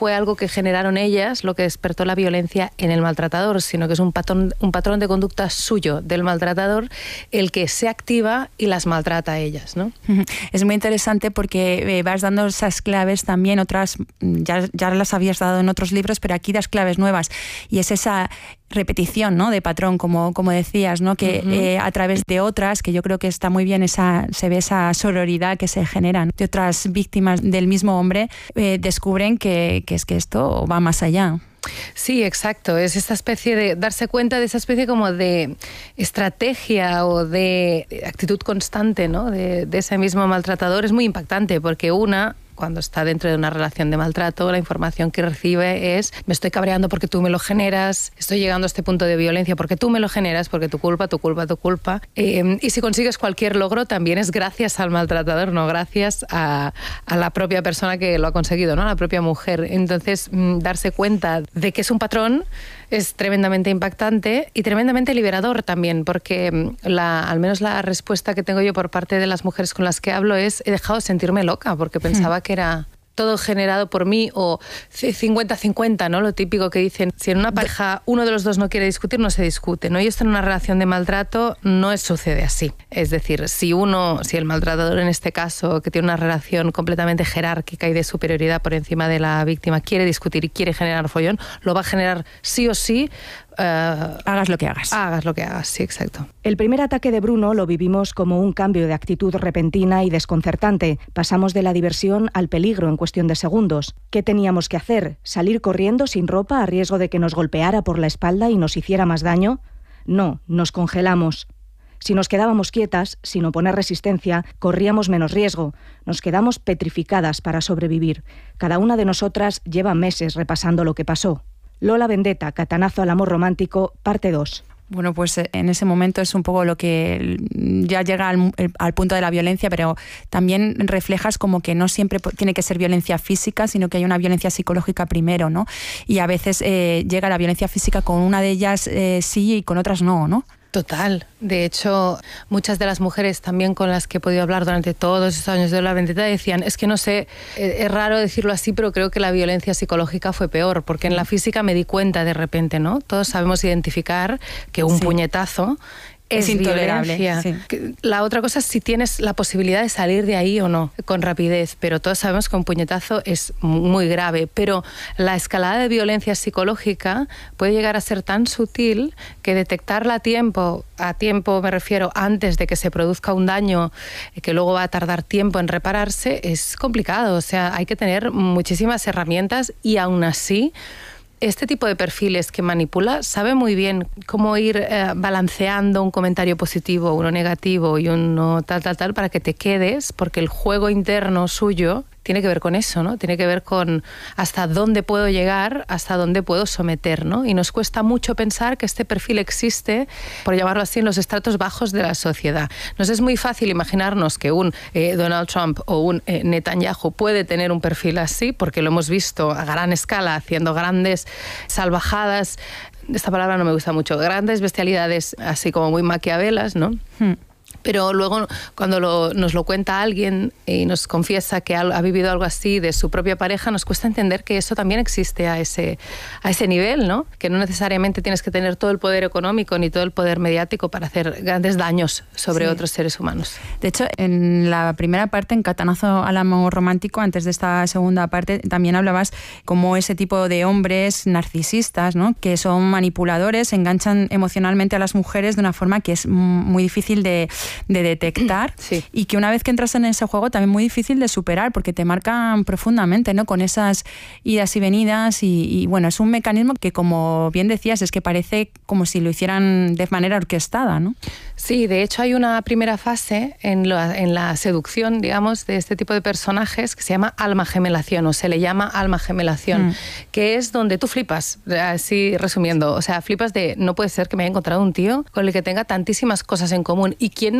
fue algo que generaron ellas lo que despertó la violencia en el maltratador, sino que es un patrón de conducta suyo del maltratador el que se activa y las maltrata a ellas, ¿no? Es muy interesante porque vas dando esas claves también, otras ya las habías dado en otros libros, pero aquí das claves nuevas, y es esa repetición, ¿no?, de patrón, como decías, ¿no?, que a través de otras, que yo creo que está muy bien, se ve esa sororidad que se genera, ¿no?, de otras víctimas del mismo hombre, descubren que es que esto va más allá. Sí, exacto. Es esta especie de darse cuenta de esa especie como de estrategia o de actitud constante, ¿no?, de ese mismo maltratador. Es muy impactante porque cuando está dentro de una relación de maltrato, la información que recibe es: me estoy cabreando porque tú me lo generas, estoy llegando a este punto de violencia porque tú me lo generas, porque tu culpa. Y si consigues cualquier logro, también es gracias al maltratador, no gracias a la propia persona que lo ha conseguido, ¿no?, a la propia mujer. Entonces, darse cuenta de que es un patrón es tremendamente impactante y tremendamente liberador también, porque al menos la respuesta que tengo yo por parte de las mujeres con las que hablo es: he dejado de sentirme loca, porque pensaba que era todo generado por mí, o 50-50, ¿no? Lo típico que dicen, si en una pareja uno de los dos no quiere discutir, no se discute, ¿no? Y esto en una relación de maltrato no sucede así. Es decir, si el maltratador en este caso, que tiene una relación completamente jerárquica y de superioridad por encima de la víctima, quiere discutir y quiere generar follón, lo va a generar sí o sí. Hagas lo que hagas. Hagas lo que hagas, sí, exacto. El primer ataque de Bruno lo vivimos como un cambio de actitud repentina y desconcertante. Pasamos de la diversión al peligro en cuestión de segundos. ¿Qué teníamos que hacer? ¿Salir corriendo sin ropa a riesgo de que nos golpeara por la espalda y nos hiciera más daño? No, nos congelamos. Si nos quedábamos quietas, sin oponer resistencia, corríamos menos riesgo. Nos quedamos petrificadas para sobrevivir. Cada una de nosotras lleva meses repasando lo que pasó. Lola Vendetta, Catanazo al amor romántico, parte 2. Bueno, pues en ese momento es un poco lo que ya llega al punto de la violencia, pero también reflejas como que no siempre tiene que ser violencia física, sino que hay una violencia psicológica primero, ¿no? Y a veces llega la violencia física, con una de ellas sí y con otras no, ¿no? Total. De hecho, muchas de las mujeres también con las que he podido hablar durante todos esos años de la vendetta decían: es que no sé, es raro decirlo así, pero creo que la violencia psicológica fue peor, porque en la física me di cuenta de repente, ¿no? Todos sabemos identificar que un puñetazo es intolerable. Sí. La otra cosa es si tienes la posibilidad de salir de ahí o no, con rapidez, pero todos sabemos que un puñetazo es muy grave, pero la escalada de violencia psicológica puede llegar a ser tan sutil que detectarla a tiempo me refiero antes de que se produzca un daño que luego va a tardar tiempo en repararse, es complicado. O sea, hay que tener muchísimas herramientas, y aún así este tipo de perfiles que manipula sabe muy bien cómo ir balanceando un comentario positivo, uno negativo y uno tal, para que te quedes, porque el juego interno suyo tiene que ver con eso, ¿no? Tiene que ver con hasta dónde puedo llegar, hasta dónde puedo someter, ¿no? Y nos cuesta mucho pensar que este perfil existe, por llamarlo así, en los estratos bajos de la sociedad. Nos es muy fácil imaginarnos que un Donald Trump o un Netanyahu puede tener un perfil así, porque lo hemos visto a gran escala haciendo grandes salvajadas. Esta palabra no me gusta mucho. Grandes bestialidades así como muy maquiavelas, ¿no? Pero luego cuando nos lo cuenta alguien y nos confiesa que ha vivido algo así de su propia pareja, nos cuesta entender que eso también existe a ese nivel, ¿no? Que no necesariamente tienes que tener todo el poder económico ni todo el poder mediático para hacer grandes daños sobre otros seres humanos. De hecho, en la primera parte, en Catanazo al amor romántico, antes de esta segunda parte, también hablabas como ese tipo de hombres narcisistas, ¿no?, que son manipuladores, enganchan emocionalmente a las mujeres de una forma que es muy difícil de detectar, sí, y que una vez que entras en ese juego también muy difícil de superar, porque te marcan profundamente, ¿no?, con esas idas y venidas, y bueno, es un mecanismo que, como bien decías, es que parece como si lo hicieran de manera orquestada, ¿no? Sí, de hecho hay una primera fase en la seducción, digamos, de este tipo de personajes que se llama alma gemelación, o se le llama alma gemelación, que es donde tú flipas, así resumiendo, o sea, flipas de: no puede ser que me haya encontrado un tío con el que tenga tantísimas cosas en común. ¿Y quién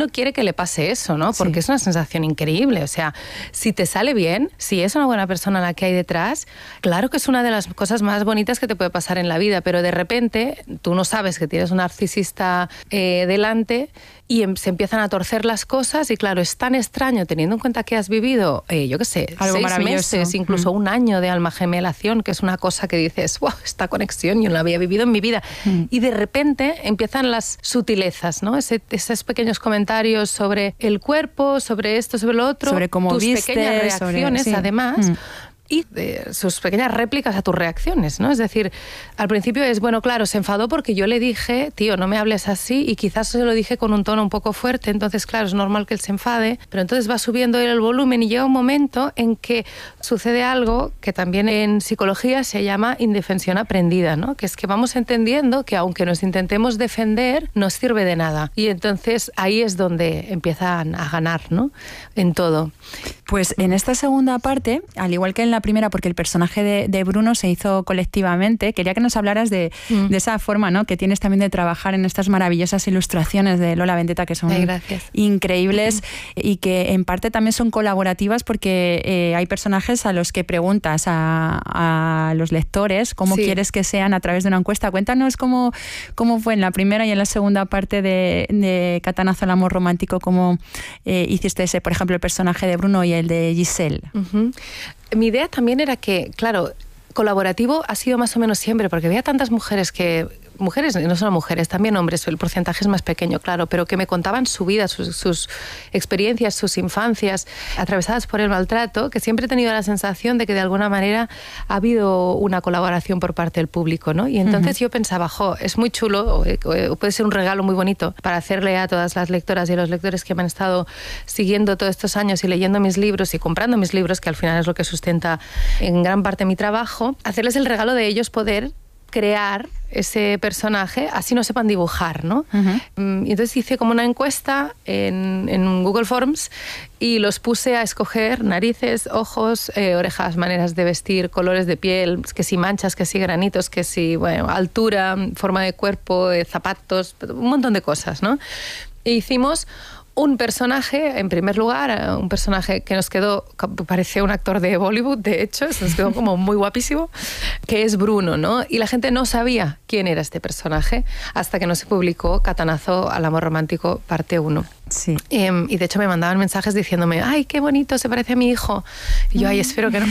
no quiere que le pase eso, ¿no? Porque es una sensación increíble. O sea, si te sale bien, si es una buena persona la que hay detrás, claro que es una de las cosas más bonitas que te puede pasar en la vida, pero de repente tú no sabes que tienes un narcisista delante y se empiezan a torcer las cosas y claro, es tan extraño teniendo en cuenta que has vivido, yo qué sé, algo 6 meses, incluso un año de alma gemelación, que es una cosa que dices, wow, esta conexión yo no la había vivido en mi vida. Y de repente empiezan las sutilezas, ¿no? Esos pequeños comentarios sobre el cuerpo, sobre esto, sobre lo otro, sobre cómo tus vistes, pequeñas reacciones, además. Y sus pequeñas réplicas a tus reacciones, ¿no? Es decir, al principio es, bueno, claro, se enfadó porque yo le dije, tío, no me hables así, y quizás se lo dije con un tono un poco fuerte, entonces, claro, es normal que él se enfade, pero entonces va subiendo el volumen y llega un momento en que sucede algo que también en psicología se llama indefensión aprendida, ¿no? Que es que vamos entendiendo que aunque nos intentemos defender, no sirve de nada. Y entonces ahí es donde empiezan a ganar, ¿no? En todo. Pues en esta segunda parte, al igual que en la primera, porque el personaje de Bruno se hizo colectivamente, quería que nos hablaras de esa forma, ¿no?, que tienes también de trabajar en estas maravillosas ilustraciones de Lola Vendetta, que son increíbles y que en parte también son colaborativas porque hay personajes a los que preguntas a los lectores cómo quieres que sean a través de una encuesta. Cuéntanos cómo fue en la primera y en la segunda parte de Catanazo al amor romántico, cómo hiciste ese, por ejemplo, el personaje de Bruno y el de Giselle. Mi idea también era que, claro, colaborativo ha sido más o menos siempre, porque había tantas mujeres, no solo mujeres, también hombres, el porcentaje es más pequeño, claro, pero que me contaban su vida, sus experiencias, sus infancias atravesadas por el maltrato, que siempre he tenido la sensación de que de alguna manera ha habido una colaboración por parte del público, ¿no? Y entonces yo pensaba, es muy chulo, o puede ser un regalo muy bonito para hacerle a todas las lectoras y los lectores que me han estado siguiendo todos estos años y leyendo mis libros y comprando mis libros, que al final es lo que sustenta en gran parte mi trabajo, hacerles el regalo de ellos poder crear ese personaje, así no sepan dibujar, ¿no? Y entonces hice como una encuesta en Google Forms y los puse a escoger narices, ojos, orejas, maneras de vestir, colores de piel, que si manchas, que si granitos, que si, bueno, altura, forma de cuerpo, zapatos, un montón de cosas, ¿no? E hicimos un personaje, en primer lugar, un personaje que nos quedó, parecía un actor de Bollywood, de hecho, nos quedó como muy guapísimo, que es Bruno, ¿no? Y la gente no sabía quién era este personaje hasta que no se publicó Catanazo al amor romántico parte 1. Sí. Y de hecho me mandaban mensajes diciéndome, ¡ay, qué bonito, se parece a mi hijo! Y yo, ¡ay, espero que no!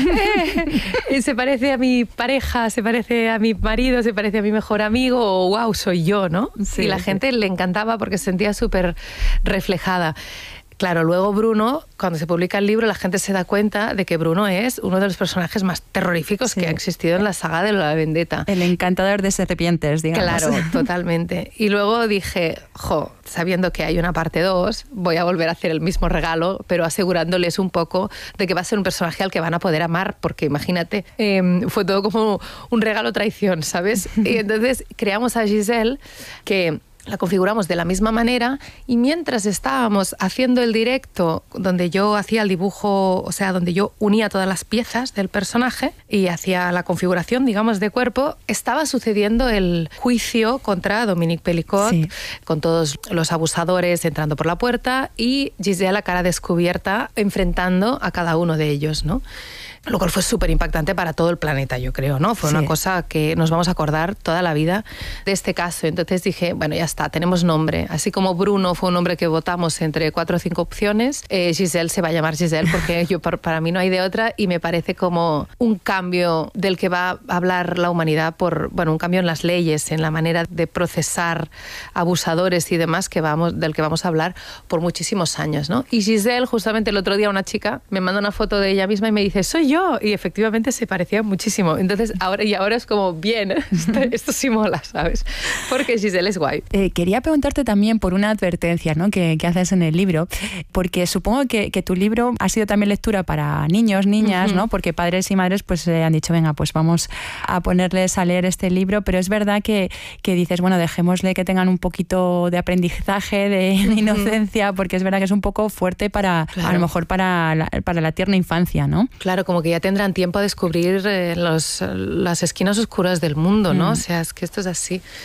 Se parece a mi pareja, se parece a mi marido, se parece a mi mejor amigo, o ¡wow, soy yo!, ¿no? Sí, y la gente le encantaba porque se sentía súper reflejada. Claro, luego Bruno, cuando se publica el libro, la gente se da cuenta de que Bruno es uno de los personajes más terroríficos que ha existido en la saga de Lola Vendetta. El encantador de serpientes, digamos. Claro, totalmente. Y luego dije, sabiendo que hay una parte 2, voy a volver a hacer el mismo regalo, pero asegurándoles un poco de que va a ser un personaje al que van a poder amar, porque imagínate, fue todo como un regalo traición, ¿sabes? Y entonces creamos a Giselle, que la configuramos de la misma manera, y mientras estábamos haciendo el directo donde yo hacía el dibujo, o sea, donde yo unía todas las piezas del personaje y hacía la configuración, digamos, de cuerpo, estaba sucediendo el juicio contra Dominique Pellicot, con todos los abusadores entrando por la puerta y Giselle a cara descubierta enfrentando a cada uno de ellos, ¿no? Lo cual fue súper impactante para todo el planeta, yo creo, ¿no? Fue una cosa que nos vamos a acordar toda la vida de este caso. Entonces dije, bueno, ya está, tenemos nombre. Así como Bruno fue un nombre que votamos entre 4 o 5 opciones, Giselle se va a llamar Giselle porque para mí no hay de otra, y me parece como un cambio del que va a hablar la humanidad un cambio en las leyes, en la manera de procesar abusadores y demás del que vamos a hablar por muchísimos años, ¿no? Y Giselle, justamente el otro día una chica me manda una foto de ella misma y me dice, soy yo. Y efectivamente se parecía muchísimo. Entonces, ahora es como, bien, esto sí mola, ¿sabes? Porque Giselle es guay. Quería preguntarte también por una advertencia, ¿no?, que haces en el libro, porque supongo que tu libro ha sido también lectura para niños, niñas, ¿no? Porque padres y madres pues han dicho, venga, pues vamos a ponerles a leer este libro, pero es verdad que dices, bueno, dejémosle que tengan un poquito de aprendizaje, de inocencia, porque es verdad que es un poco fuerte a lo mejor para la tierna infancia, ¿no? Claro, como que ya tendrán tiempo a descubrir las esquinas oscuras del mundo, ¿no? O sea, es que esto es así.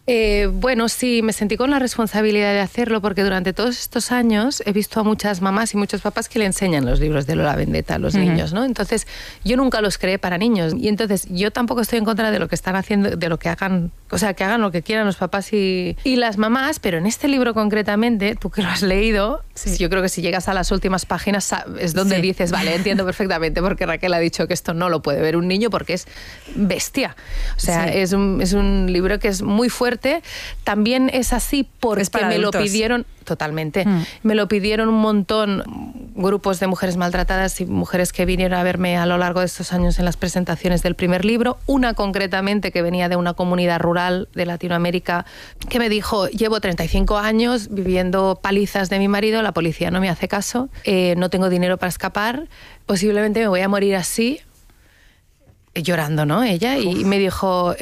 Bueno, sí, me sentí con la responsabilidad de hacerlo porque durante todos estos años he visto a muchas mamás y muchos papás que le enseñan los libros de Lola Vendetta a los niños, ¿no? Entonces, yo nunca los creé para niños y entonces yo tampoco estoy en contra de lo que están haciendo, de lo que hagan, o sea, que hagan lo que quieran los papás y las mamás, pero en este libro concretamente, tú que lo has leído, sí. Yo creo que si llegas a las últimas páginas es donde dices, vale, entiendo perfectamente porque Raquel ha dicho que esto no lo puede ver un niño porque es bestia. O sea, es un libro que es muy fuerte. También es así porque me lo pidieron totalmente. Me lo pidieron un montón grupos de mujeres maltratadas y mujeres que vinieron a verme a lo largo de estos años en las presentaciones del primer libro. Una concretamente que venía de una comunidad rural de Latinoamérica que me dijo, llevo 35 años viviendo palizas de mi marido, la policía no me hace caso, no tengo dinero para escapar, posiblemente me voy a morir así, llorando, ¿no? Ella, y me dijo...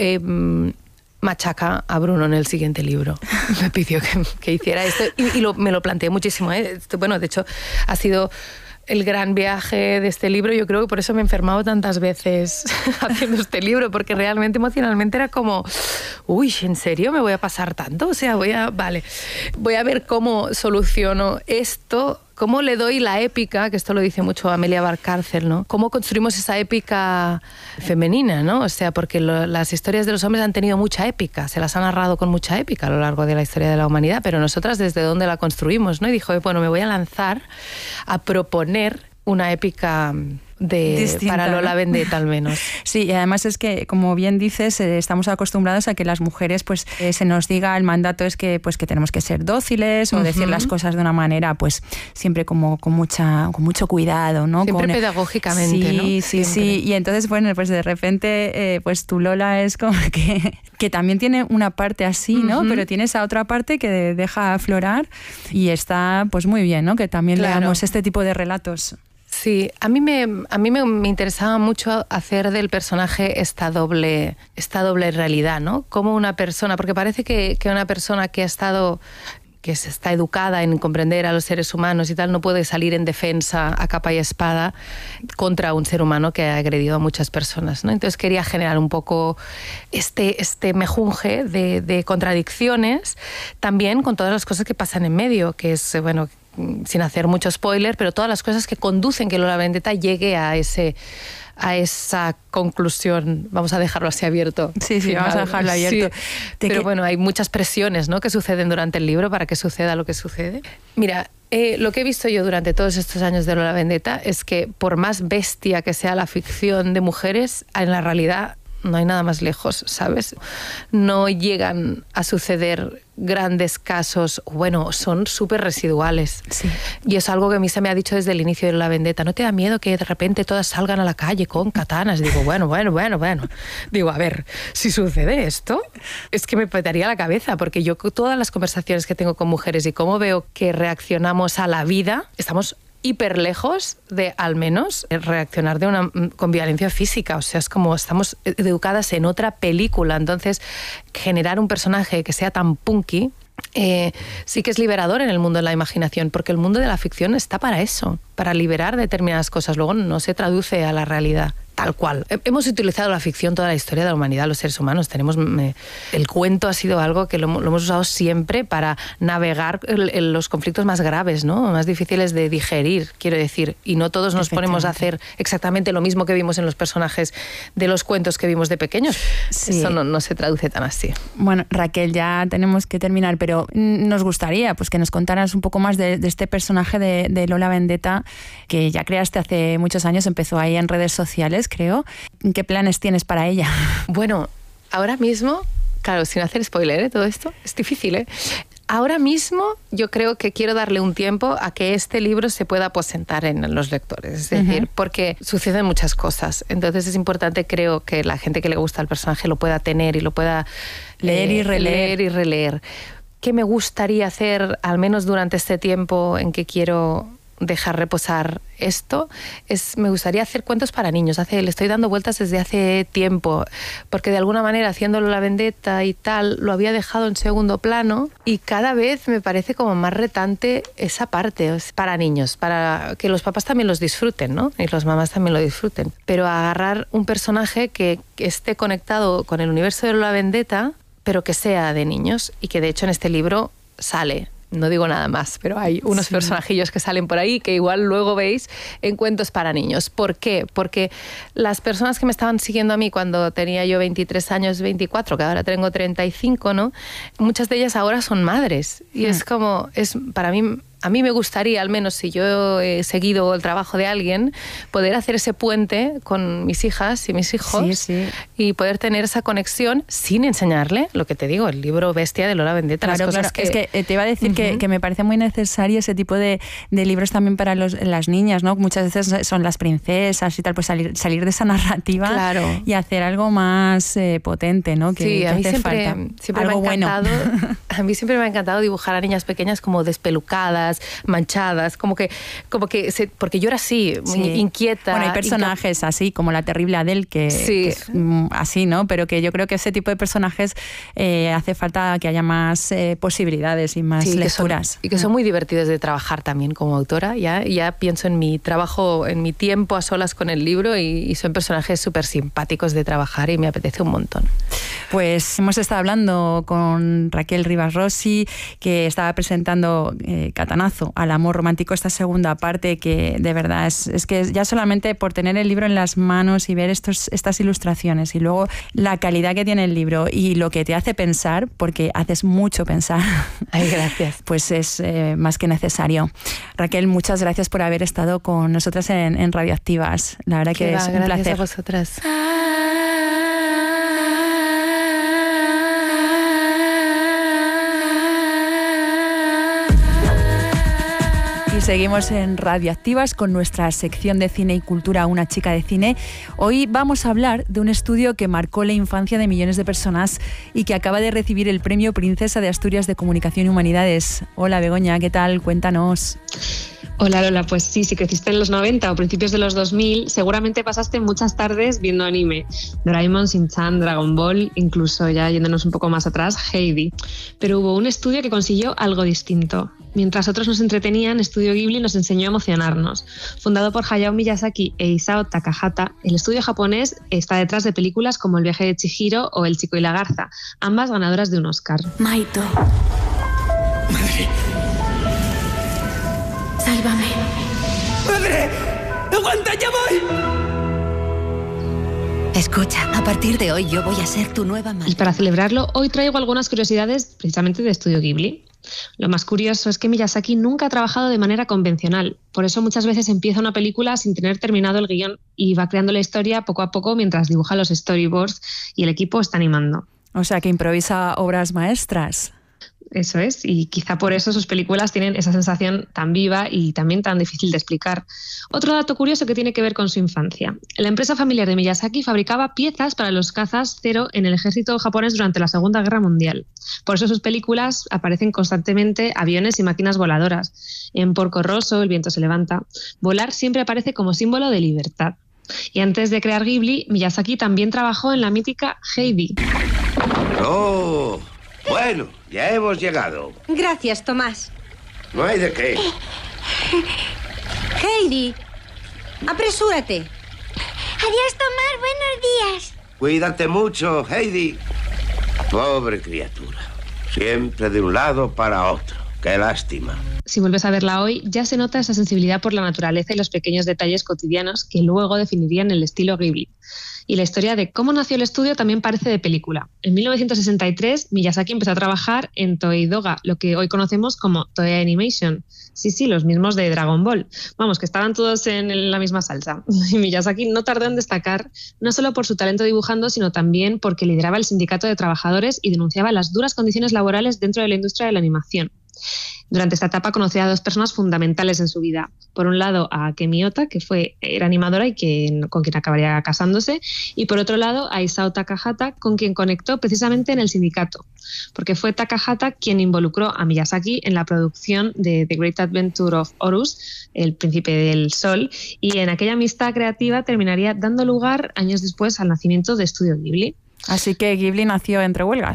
machaca a Bruno en el siguiente libro. Me pidió que hiciera esto y me lo planteé muchísimo. Bueno, de hecho, ha sido el gran viaje de este libro. Yo creo que por eso me he enfermado tantas veces haciendo este libro, porque realmente emocionalmente era como, uy, ¿en serio me voy a pasar tanto? O sea, voy a ver cómo soluciono esto, cómo le doy la épica, que esto lo dice mucho Amelia Valcárcel, ¿no? Cómo construimos esa épica femenina, ¿no? O sea, porque las historias de los hombres han tenido mucha épica, se las han narrado con mucha épica a lo largo de la historia de la humanidad, pero nosotras desde dónde la construimos, ¿no? Y dijo, bueno, me voy a lanzar a proponer una épica distinta, para Lola Vendetta al menos. Sí, y además es que, como bien dices, estamos acostumbrados a que las mujeres pues se nos diga, el mandato es que tenemos que ser dóciles o decir las cosas de una manera pues siempre como con mucho cuidado, ¿no? Siempre pedagógicamente, sí, ¿no? Sí, siempre. Sí, y entonces bueno, pues de repente pues tu Lola es como que también tiene una parte así, ¿no? Pero tiene esa otra parte que deja aflorar y está pues muy bien, ¿no? Que también leamos este tipo de relatos. Sí, a mí me interesaba mucho hacer del personaje esta doble realidad, ¿no? Como una persona, porque parece que una persona que está educada en comprender a los seres humanos y tal, no puede salir en defensa a capa y espada contra un ser humano que ha agredido a muchas personas, ¿no? Entonces quería generar un poco este mejunje de contradicciones, también con todas las cosas que pasan en medio, que es, bueno, sin hacer mucho spoiler, pero todas las cosas que conducen que Lola Vendetta llegue a esa conclusión, vamos a dejarlo así abierto. Sí, vamos a dejarlo abierto. Sí, pero bueno, hay muchas presiones, ¿no?, que suceden durante el libro para que suceda lo que sucede. Mira, lo que he visto yo durante todos estos años de Lola Vendetta es que por más bestia que sea la ficción de mujeres, en la realidad no hay nada más lejos, ¿sabes? No llegan a suceder grandes casos, bueno, son súper residuales. Sí. Y es algo que a mí se me ha dicho desde el inicio de La Vendetta. ¿No te da miedo que de repente todas salgan a la calle con katanas? Digo, bueno. Digo, a ver, si sucede esto, es que me petaría la cabeza, porque yo todas las conversaciones que tengo con mujeres y cómo veo que reaccionamos a la vida, estamos hiper lejos de, al menos, reaccionar con violencia física. O sea, es como estamos educadas en otra película. Entonces, generar un personaje que sea tan punky sí que es liberador en el mundo de la imaginación, porque el mundo de la ficción está para eso, para liberar determinadas cosas. Luego no se traduce a la realidad tal cual. Hemos utilizado la ficción toda la historia de la humanidad, los seres humanos. El cuento ha sido algo que lo hemos usado siempre para navegar los conflictos más graves, ¿no?, más difíciles de digerir, quiero decir. Y no todos nos ponemos a hacer exactamente lo mismo que vimos en los personajes de los cuentos que vimos de pequeños. Sí. Eso no se traduce tan así. Bueno, Raquel, ya tenemos que terminar, pero nos gustaría pues que nos contaras un poco más de este personaje de Lola Vendetta, que ya creaste hace muchos años, empezó ahí en redes sociales, creo. ¿Qué planes tienes para ella? Bueno, ahora mismo, claro, sin hacer spoiler, todo esto es difícil, Ahora mismo yo creo que quiero darle un tiempo a que este libro se pueda aposentar en los lectores, es decir, porque suceden muchas cosas. Entonces es importante, creo, que la gente que le gusta el personaje lo pueda tener y lo pueda leer y releer. ¿Qué me gustaría hacer, al menos durante este tiempo en que quiero dejar reposar esto? Me gustaría hacer cuentos para niños. Le estoy dando vueltas desde hace tiempo, porque de alguna manera, haciéndolo La Vendetta y tal, lo había dejado en segundo plano, y cada vez me parece como más retante esa parte para niños, para que los papás también los disfruten, ¿no?, y las mamás también lo disfruten. Pero agarrar un personaje que esté conectado con el universo de La Vendetta, pero que sea de niños, y que de hecho en este libro sale. No digo nada más, pero hay unos personajillos que salen por ahí que igual luego veis en cuentos para niños. ¿Por qué? Porque las personas que me estaban siguiendo a mí cuando tenía yo 23 años, 24, que ahora tengo 35, ¿no? Muchas de ellas ahora son madres. Y es como, para mí... A mí me gustaría, al menos si yo he seguido el trabajo de alguien, poder hacer ese puente con mis hijas y mis hijos y poder tener esa conexión sin enseñarle, lo que te digo, el libro bestia de Lola Vendetta. Claro, las cosas claro. Es que te iba a decir que me parece muy necesario ese tipo de libros también para las niñas, ¿no? Muchas veces son las princesas y tal, pues salir de esa narrativa y hacer algo más potente, ¿no? Que a mí hace siempre algo me ha encantado, bueno. A mí siempre me ha encantado dibujar a niñas pequeñas como despelucadas, manchadas, porque yo era así, inquieta. Bueno, hay personajes así, como la terrible Adele, que es así, ¿no? Pero que yo creo que ese tipo de personajes hace falta que haya más posibilidades y más lecturas. Que son muy divertidos de trabajar también como autora. Ya pienso en mi trabajo, en mi tiempo a solas con el libro y son personajes súper simpáticos de trabajar y me apetece un montón. Pues hemos estado hablando con Raquel Rivas Rossi, que estaba presentando Catanazo al amor romántico, esta segunda parte, que de verdad es que ya solamente por tener el libro en las manos y ver estas ilustraciones y luego la calidad que tiene el libro y lo que te hace pensar, porque haces mucho pensar. Ay, gracias. Pues es más que necesario. Raquel, muchas gracias por haber estado con nosotras en Radioactivas. La verdad que es un placer. Gracias a vosotras. Y seguimos en Radioactivas con nuestra sección de cine y cultura, Una chica de cine. Hoy vamos a hablar de un estudio que marcó la infancia de millones de personas y que acaba de recibir el Premio Princesa de Asturias de Comunicación y Humanidades. Hola Begoña, ¿qué tal? Cuéntanos. Hola Lola, pues sí, si creciste en los 90 o principios de los 2000, seguramente pasaste muchas tardes viendo anime. Doraemon, Shin-chan, Dragon Ball, incluso ya yéndonos un poco más atrás, Heidi. Pero hubo un estudio que consiguió algo distinto. Mientras otros nos entretenían, Estudio Ghibli nos enseñó a emocionarnos. Fundado por Hayao Miyazaki e Isao Takahata, el estudio japonés está detrás de películas como El viaje de Chihiro o El chico y la garza, ambas ganadoras de un Oscar. Maito. Madre. Sálvame. ¡Madre! ¡Aguanta, ya voy! Escucha, a partir de hoy yo voy a ser tu nueva madre. Y para celebrarlo, hoy traigo algunas curiosidades precisamente de Estudio Ghibli. Lo más curioso es que Miyazaki nunca ha trabajado de manera convencional. Por eso muchas veces empieza una película sin tener terminado el guión y va creando la historia poco a poco mientras dibuja los storyboards y el equipo está animando. O sea, que improvisa obras maestras. Eso es, y quizá por eso sus películas tienen esa sensación tan viva y también tan difícil de explicar. Otro dato curioso que tiene que ver con su infancia. La empresa familiar de Miyazaki fabricaba piezas para los cazas Zero en el ejército japonés durante la Segunda Guerra Mundial. Por eso sus películas aparecen constantemente aviones y máquinas voladoras. En Porco Rosso, El viento se levanta, volar siempre aparece como símbolo de libertad. Y antes de crear Ghibli, Miyazaki también trabajó en la mítica Heidi. ¡Oh! Bueno, ya hemos llegado. Gracias, Tomás. No hay de qué. Heidi, apresúrate. Adiós, Tomás. Buenos días. Cuídate mucho, Heidi. Pobre criatura. Siempre de un lado para otro. Qué lástima. Si vuelves a verla hoy, ya se nota esa sensibilidad por la naturaleza y los pequeños detalles cotidianos que luego definirían el estilo Ghibli. Y la historia de cómo nació el estudio también parece de película. En 1963, Miyazaki empezó a trabajar en Toei Doga, lo que hoy conocemos como Toei Animation. Sí, los mismos de Dragon Ball. Vamos, que estaban todos en la misma salsa. Y Miyazaki no tardó en destacar, no solo por su talento dibujando, sino también porque lideraba el sindicato de trabajadores y denunciaba las duras condiciones laborales dentro de la industria de la animación. Durante esta etapa conocí a dos personas fundamentales en su vida. Por un lado a Akemi Ota, que era animadora y con quien acabaría casándose, y por otro lado a Isao Takahata, con quien conectó precisamente en el sindicato, porque fue Takahata quien involucró a Miyazaki en la producción de The Great Adventure of Horus, El príncipe del sol, y en aquella amistad creativa terminaría dando lugar años después al nacimiento de Estudio Ghibli. Así que Ghibli nació entre huelgas.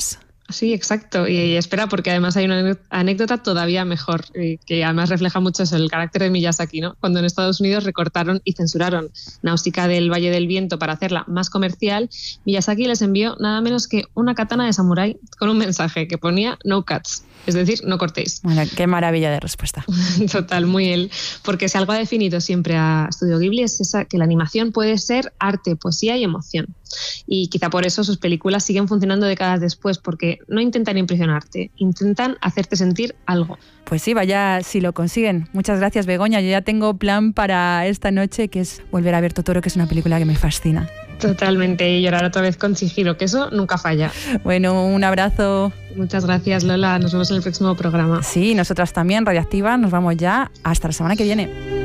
Sí, exacto. Y espera, porque además hay una anécdota todavía mejor, que además refleja mucho eso, el carácter de Miyazaki, ¿no? Cuando en Estados Unidos recortaron y censuraron Náusica del Valle del Viento para hacerla más comercial, Miyazaki les envió nada menos que una katana de samurái con un mensaje que ponía "No cuts", es decir, no cortéis. Bueno, qué maravilla de respuesta. Total, muy él. Porque si algo ha definido siempre a Studio Ghibli es esa, que la animación puede ser arte, poesía y emoción. Y quizá por eso sus películas siguen funcionando décadas después, porque no intentan impresionarte, intentan hacerte sentir algo. Pues sí, vaya si lo consiguen. Muchas gracias, Begoña. Yo ya tengo plan para esta noche, que es volver a ver Totoro, que es una película que me fascina. Totalmente, y llorar otra vez con Chihiro, que eso nunca falla. Bueno, un abrazo. Muchas gracias, Lola. Nos vemos en el próximo programa. Sí, nosotras también, Radioactiva. Nos vamos ya. Hasta la semana que viene.